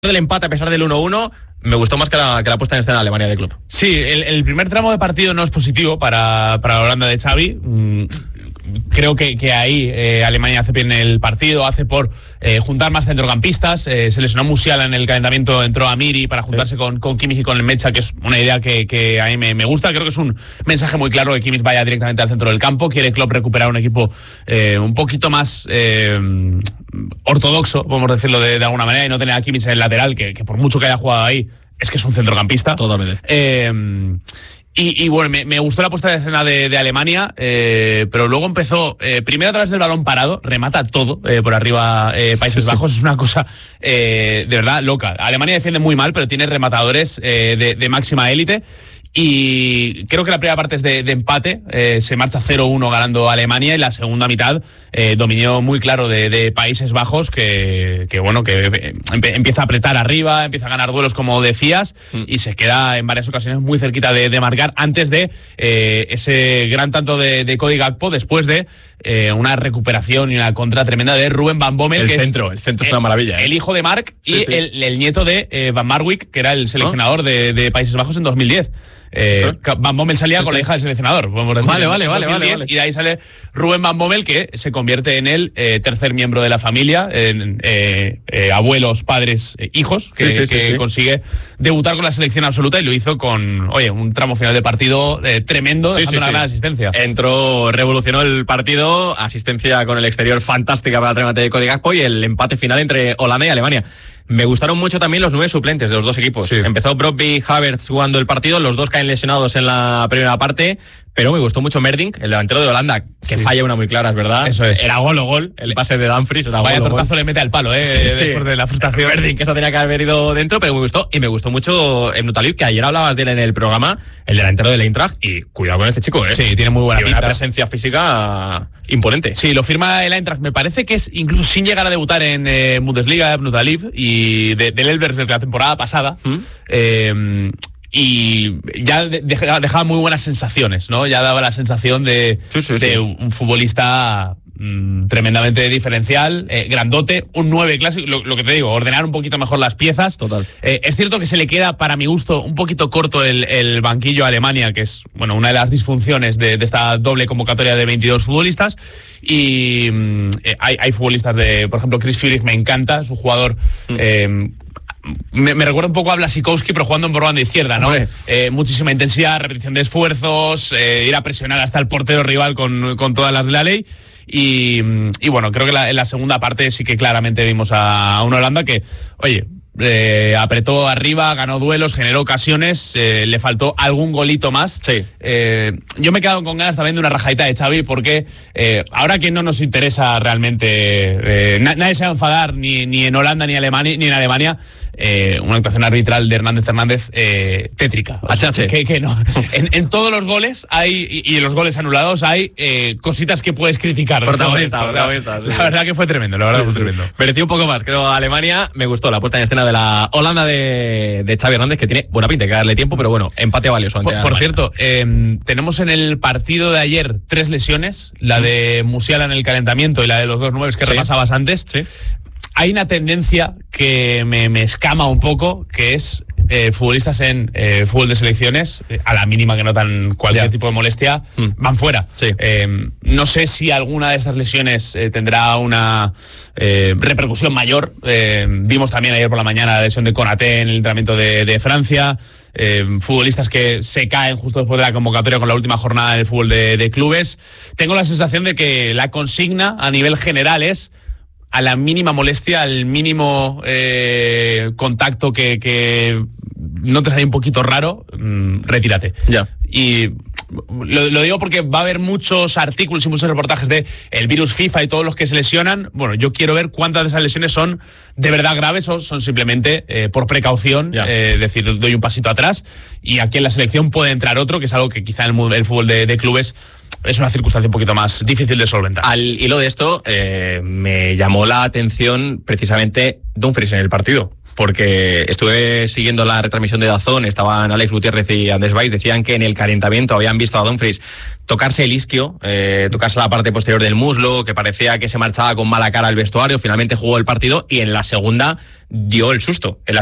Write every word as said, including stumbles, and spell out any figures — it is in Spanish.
del empate a pesar del uno uno, me gustó más que la, que la puesta en escena de Alemania de club. Sí, el, el primer tramo de partido no es positivo para, para la Holanda de Xavi. Mm, creo que, que ahí eh, Alemania hace bien el partido, hace por eh, juntar más centrocampistas. Eh, se lesionó Musiala en el calentamiento, entró Amiri para juntarse sí. con, con Kimmich y con el Mecha, que es una idea que, que a mí me, me gusta. Creo que es un mensaje muy claro que Kimmich vaya directamente al centro del campo. Quiere Klopp recuperar un equipo eh, un poquito más eh, ortodoxo, podemos decirlo de, de alguna manera, y no tener a Kimmich en el lateral, que, que por mucho que haya jugado ahí, es que es un centrocampista. Totalmente. Eh, y, y bueno, me, me gustó la puesta de escena de, de Alemania, eh, pero luego empezó, eh, primero a través del balón parado, remata todo eh, por arriba eh, Países sí, Bajos, sí. Es una cosa eh, de verdad loca. Alemania defiende muy mal, pero tiene rematadores eh, de, de máxima élite. Y creo que la primera parte es de, de empate, eh, se marcha cero uno ganando Alemania, y la segunda mitad eh, dominio muy claro de, de Países Bajos, que, que bueno, que empe, empieza a apretar arriba, empieza a ganar duelos como decías, mm. y se queda en varias ocasiones muy cerquita de, de marcar antes de eh, ese gran tanto de, de Cody Gakpo, después de eh, una recuperación y una contra tremenda de Ruben Van Bommel. El que centro, es el centro es una maravilla. ¿eh? El hijo de Mark sí, y sí. El, el nieto de eh, Van Marwijk, que era el seleccionador ¿Oh? de, de Países Bajos en dos mil diez. Eh, Van Bommel salía sí, con sí. la hija del seleccionador, podemos decir. Vale, vale, vale, vale, vale. Y de ahí sale Ruben Van Bommel, que se convierte en el eh, tercer miembro de la familia, en eh, eh, abuelos, padres, eh, hijos, que, sí, sí, que sí, sí. consigue debutar con la selección absoluta, y lo hizo con, oye, un tramo final de partido eh, tremendo, sí, dejando sí, una sí. gran asistencia. Entró, revolucionó el partido, asistencia con el exterior fantástica para el remate de Cody Gakpo, y el empate final entre Holanda y Alemania. Me gustaron mucho también los nueve suplentes de los dos equipos. Sí. Empezó Brobbey, Havertz jugando el partido, los dos caen lesionados en la primera parte, pero me gustó mucho Merdink, el delantero de Holanda, que sí. falla una muy clara, es verdad. Eso es. Era gol o gol, el pase de Dumfries era Vaya gol o tortazo gol. Le mete al palo, eh, sí, sí. después de la frustración. Merdink, que eso tenía que haber ido dentro, pero me gustó, y me gustó mucho Emre Talib, que ayer hablabas de él en el programa, el delantero del Eintracht, y cuidado con este chico, eh. Sí, tiene muy buena pinta. Una presencia física imponente. Sí, lo firma el Eintracht, me parece que es incluso sin llegar a debutar en eh, Bundesliga, Emre Talib, y de, del Elvers de la temporada pasada. ¿Mm? Eh, y ya dejaba, dejaba muy buenas sensaciones, ¿no? Ya daba la sensación de, sí, sí, de sí. un futbolista mmm, tremendamente diferencial, eh, grandote, un nueve clásico, lo, lo que te digo, ordenar un poquito mejor las piezas. Total. Eh, es cierto que se le queda, para mi gusto, un poquito corto el, el banquillo a Alemania, que es, bueno, una de las disfunciones de, de esta doble convocatoria de veintidós futbolistas. Y mmm, eh, hay, hay futbolistas de, por ejemplo, Chris Führich me encanta, es un jugador... Mm. Eh, Me, me recuerda un poco a Błażykowski, pero jugando por banda izquierda, ¿no? Eh, muchísima intensidad, repetición de esfuerzos, eh, ir a presionar hasta el portero rival con, con todas las de la ley. Y, y bueno, creo que la, en la segunda parte sí que claramente vimos a, a una Holanda que, oye, eh, apretó arriba, ganó duelos, generó ocasiones, eh, le faltó algún golito más. Sí. Eh, yo me he quedado con ganas también de una rajadita de Xavi, porque eh, ahora que no nos interesa realmente, eh, na, nadie se va a enfadar ni, ni en Holanda ni, Alemania, ni en Alemania. Eh, una actuación arbitral de Hernández Hernández eh, tétrica. O sea, que, que no. En, en todos los goles hay, y, y en los goles anulados hay eh, cositas que puedes criticar. Protagonista, protagonista. La, sí. la verdad que fue tremendo, la verdad sí, fue sí. tremendo. Mereció un poco más, creo, a Alemania. Me gustó la puesta en escena de la Holanda de, de Xavi Hernández, que tiene buena pinta, hay que darle tiempo, pero bueno, empate valioso ante Por, por cierto, eh, tenemos en el partido de ayer tres lesiones, la de Musiala en el calentamiento y la de los dos nueves que sí. repasabas antes. Sí. Hay una tendencia que me, me escama un poco, que es eh, futbolistas en eh, fútbol de selecciones, eh, a la mínima que notan cualquier yeah. tipo de molestia, mm. van fuera. Sí. Eh, no sé si alguna de estas lesiones eh, tendrá una eh, repercusión mayor. Eh, vimos también ayer por la mañana la lesión de Konaté en el entrenamiento de, de Francia. Eh, futbolistas que se caen justo después de la convocatoria con la última jornada del fútbol de, de clubes. Tengo la sensación de que la consigna a nivel general es: a la mínima molestia, al mínimo eh, contacto que, que no te sale un poquito raro, mmm, retírate. Ya. Y lo, lo digo porque va a haber muchos artículos y muchos reportajes de el virus FIFA y todos los que se lesionan. Bueno, yo quiero ver cuántas de esas lesiones son de verdad graves o son simplemente eh, por precaución, es eh, decir, doy un pasito atrás, y aquí en la selección puede entrar otro, que es algo que quizá en el, el fútbol de, de clubes es una circunstancia un poquito más difícil de solventar. Al hilo de esto, eh, me llamó la atención precisamente Dumfries en el partido. porque estuve siguiendo la retransmisión de DAZN, estaban Alex Gutiérrez y Andrés Valls, decían que en el calentamiento habían visto a Dumfries tocarse el isquio, eh, tocarse la parte posterior del muslo, que parecía que se marchaba con mala cara al vestuario, finalmente jugó el partido y en la segunda dio el susto. En la